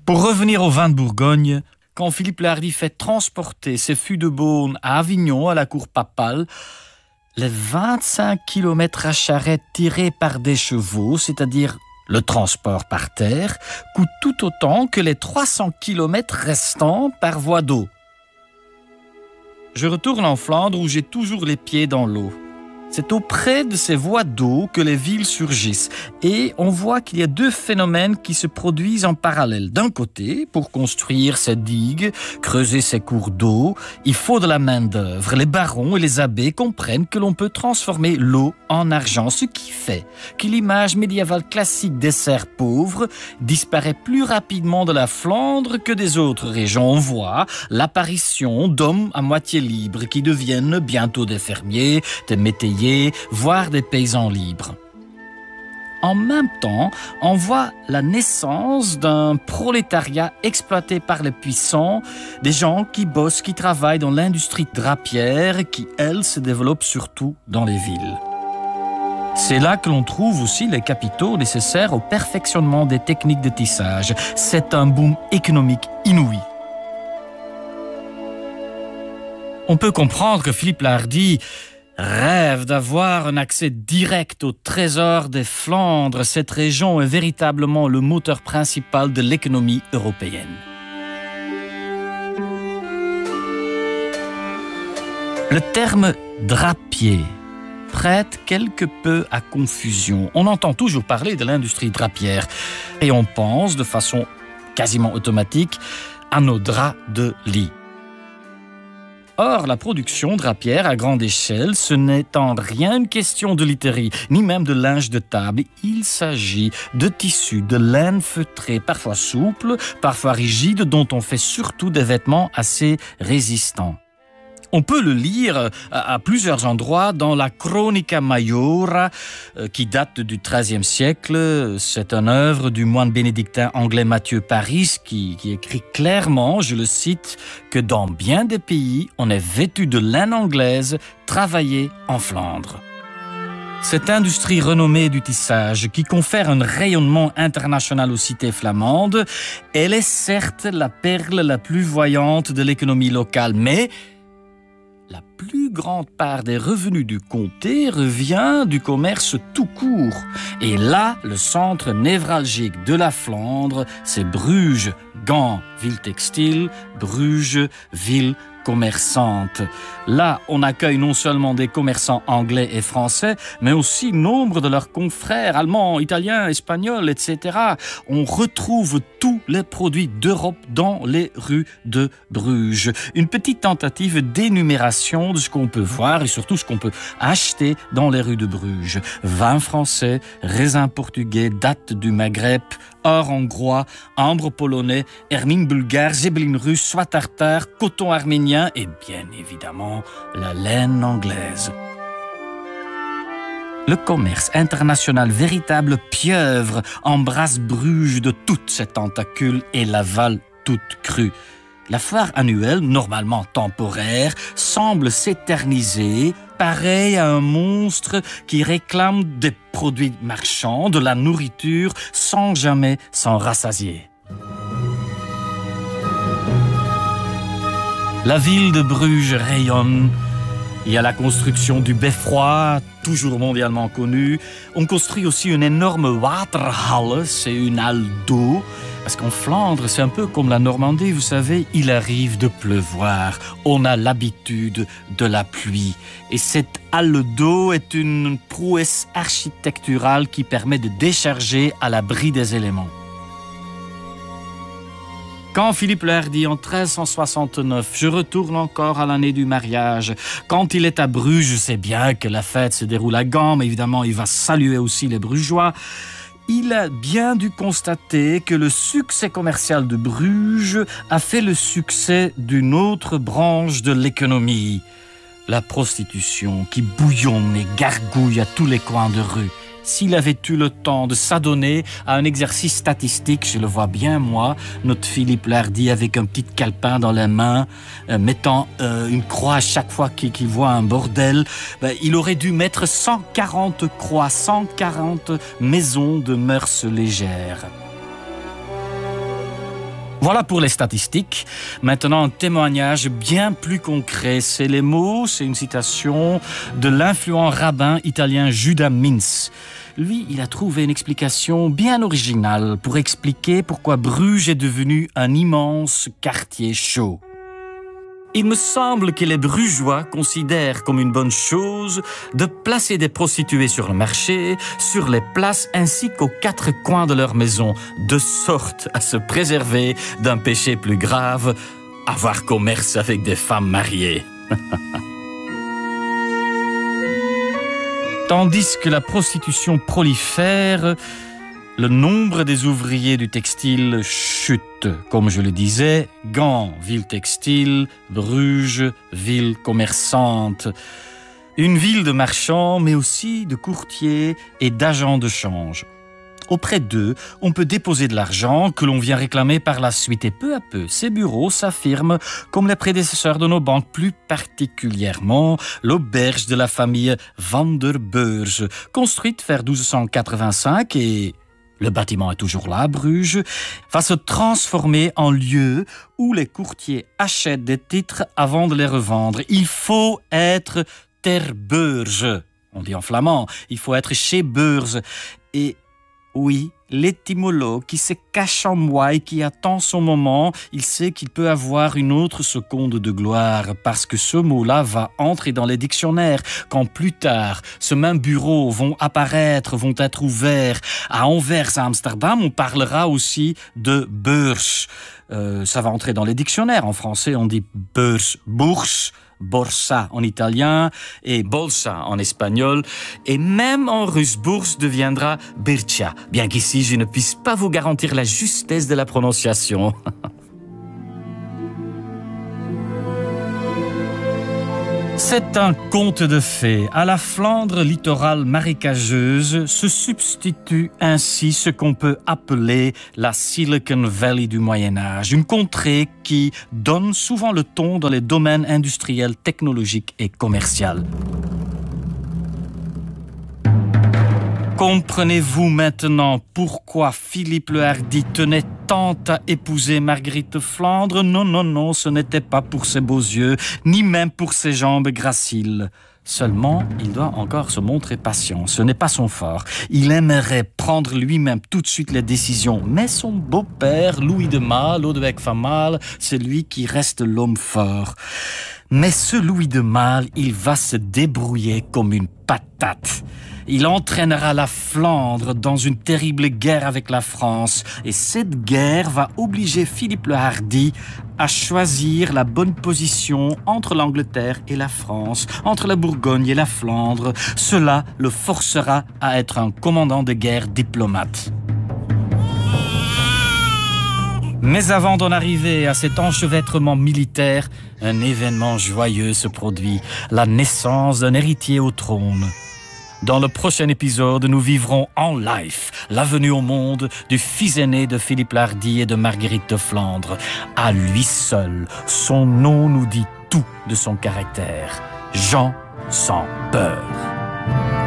Pour revenir au vin de Bourgogne, quand Philippe le Hardi fait transporter ses fûts de Beaune à Avignon, à la cour papale, les 25 km à charrette tirés par des chevaux, c'est-à-dire le transport par terre, coûtent tout autant que les 300 km restants par voie d'eau. Je retourne en Flandre où j'ai toujours les pieds dans l'eau. C'est auprès de ces voies d'eau que les villes surgissent et on voit qu'il y a deux phénomènes qui se produisent en parallèle. D'un côté, pour construire ces digues, creuser ces cours d'eau, il faut de la main-d'œuvre. Les barons et les abbés comprennent que l'on peut transformer l'eau en argent, ce qui fait que l'image médiévale classique des serfs pauvres disparaît plus rapidement de la Flandre que des autres régions. On voit l'apparition d'hommes à moitié libres qui deviennent bientôt des fermiers, des métayers, voire des paysans libres. En même temps, on voit la naissance d'un prolétariat exploité par les puissants, des gens qui bossent, qui travaillent dans l'industrie drapière, qui, elle, se développe surtout dans les villes. C'est là que l'on trouve aussi les capitaux nécessaires au perfectionnement des techniques de tissage. C'est un boom économique inouï. On peut comprendre que Philippe le Hardi rêve d'avoir un accès direct au trésor des Flandres. Cette région est véritablement le moteur principal de l'économie européenne. Le terme drapier prête quelque peu à confusion. On entend toujours parler de l'industrie drapière et on pense de façon quasiment automatique à nos draps de lit. Or, la production drapière à grande échelle, ce n'est en rien une question de literie, ni même de linge de table. Il s'agit de tissus, de laine feutrée, parfois souple, parfois rigide, dont on fait surtout des vêtements assez résistants. On peut le lire à plusieurs endroits dans la Chronica Maiora, qui date du XIIIe siècle. C'est une œuvre du moine bénédictin anglais Mathieu Paris qui écrit clairement, je le cite, que dans bien des pays, on est vêtu de laine anglaise, travaillée en Flandre. Cette industrie renommée du tissage qui confère un rayonnement international aux cités flamandes, elle est certes la perle la plus voyante de l'économie locale, mais la plus grande part des revenus du comté revient du commerce tout court. Et là, le centre névralgique de la Flandre, c'est Bruges, Gand, ville textile, Bruges, ville commerçante. Là, on accueille non seulement des commerçants anglais et français, mais aussi nombre de leurs confrères allemands, italiens, espagnols, etc. On retrouve tous les produits d'Europe dans les rues de Bruges. Une petite tentative d'énumération de ce qu'on peut voir et surtout ce qu'on peut acheter dans les rues de Bruges. Vin français, raisins portugais, dattes du Maghreb, or hongrois, ambre polonais, hermine bulgare, zébeline russe, soie tartare, coton arménien et bien évidemment la laine anglaise. Le commerce international, véritable pieuvre, embrasse Bruges de toutes ses tentacules et l'avale toute crue. La foire annuelle, normalement temporaire, semble s'éterniser, pareil à un monstre qui réclame des produits marchands, de la nourriture, sans jamais s'en rassasier. La ville de Bruges rayonne. Il y a la construction du beffroi, toujours mondialement connu. On construit aussi une énorme waterhalle, c'est une halle d'eau. Parce qu'en Flandre, c'est un peu comme la Normandie, vous savez, il arrive de pleuvoir. On a l'habitude de la pluie. Et cette halle d'eau est une prouesse architecturale qui permet de décharger à l'abri des éléments. Quand Philippe le Hardi, en 1369, je retourne encore à l'année du mariage. Quand il est à Bruges, je sais bien que la fête se déroule à Gand, mais évidemment, il va saluer aussi les Brugeois. Il a bien dû constater que le succès commercial de Bruges a fait le succès d'une autre branche de l'économie. La prostitution qui bouillonne et gargouille à tous les coins de rue. S'il avait eu le temps de s'adonner à un exercice statistique, je le vois bien moi, notre Philippe le Hardi avec un petit calepin dans les mains, mettant une croix à chaque fois qu'il voit un bordel, il aurait dû mettre 140 croix, 140 maisons de mœurs légères. Voilà pour les statistiques. Maintenant, un témoignage bien plus concret. C'est les mots, c'est une citation de l'influent rabbin italien Judah Mintz. Lui, il a trouvé une explication bien originale pour expliquer pourquoi Bruges est devenu un immense quartier chaud. Il me semble que les Brugeois considèrent comme une bonne chose de placer des prostituées sur le marché, sur les places ainsi qu'aux quatre coins de leur maison, de sorte à se préserver d'un péché plus grave, avoir commerce avec des femmes mariées. Tandis que la prostitution prolifère, le nombre des ouvriers du textile chute. Comme je le disais, Gand, ville textile, Bruges, ville commerçante. Une ville de marchands, mais aussi de courtiers et d'agents de change. Auprès d'eux, on peut déposer de l'argent que l'on vient réclamer par la suite. Et peu à peu, ces bureaux s'affirment comme les prédécesseurs de nos banques, plus particulièrement l'auberge de la famille Van der Beurs, construite vers 1285 et... le bâtiment est toujours là, Bruges, va se transformer en lieu où les courtiers achètent des titres avant de les revendre. Il faut être ter Beurs, on dit en flamand, il faut être chez Beurs. Et oui, l'étymologue qui se cache en moi et qui attend son moment, il sait qu'il peut avoir une autre seconde de gloire parce que ce mot-là va entrer dans les dictionnaires quand plus tard, ce même bureau vont être ouverts à Anvers, à Amsterdam, on parlera aussi de beurs. Ça va entrer dans les dictionnaires. En français, on dit beurs, bourse, borsa en italien et bolsa en espagnol. Et même en russe, bourse deviendra bircha, bien qu'ici, je ne puisse pas vous garantir la justesse de la prononciation. C'est un conte de fées. À la Flandre littorale marécageuse se substitue ainsi ce qu'on peut appeler la Silicon Valley du Moyen-Âge, une contrée qui donne souvent le ton dans les domaines industriels, technologiques et commerciaux. Comprenez-vous maintenant pourquoi Philippe le Hardi tenait tant à épouser Marguerite de Flandre? Non, ce n'était pas pour ses beaux yeux, ni même pour ses jambes graciles. Seulement, il doit encore se montrer patient. Ce n'est pas son fort. Il aimerait prendre lui-même tout de suite les décisions. Mais son beau-père, Louis de Malle, Lodewijk van Malle, c'est lui qui reste l'homme fort. Mais ce Louis de Malle, il va se débrouiller comme une patate. Il entraînera la Flandre dans une terrible guerre avec la France. Et cette guerre va obliger Philippe le Hardi à choisir la bonne position entre l'Angleterre et la France, entre la Bourgogne et la Flandre. Cela le forcera à être un commandant de guerre diplomate. Mais avant d'en arriver à cet enchevêtrement militaire, un événement joyeux se produit, la naissance d'un héritier au trône. Dans le prochain épisode, nous vivrons en live la venue au monde du fils aîné de Philippe le Hardi et de Marguerite de Flandre. À lui seul, son nom nous dit tout de son caractère. Jean sans peur.